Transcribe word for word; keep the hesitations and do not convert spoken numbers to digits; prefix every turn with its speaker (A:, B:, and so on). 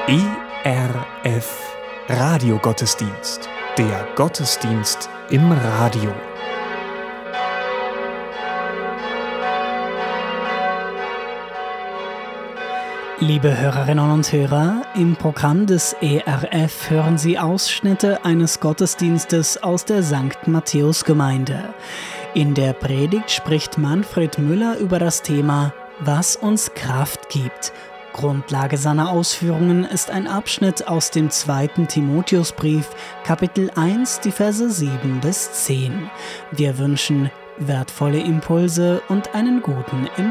A: E R F Radiogottesdienst. Der Gottesdienst im Radio.
B: Liebe Hörerinnen und Hörer, im Programm des E R F hören Sie Ausschnitte eines Gottesdienstes aus der Sankt Matthäus-Gemeinde. In der Predigt spricht Manfred Müller über das Thema „Was uns Kraft gibt“. Grundlage seiner Ausführungen ist ein Abschnitt aus dem zweiten Timotheusbrief, Kapitel eins, die Verse sieben bis zehn. Wir wünschen wertvolle Impulse und einen guten Empfang.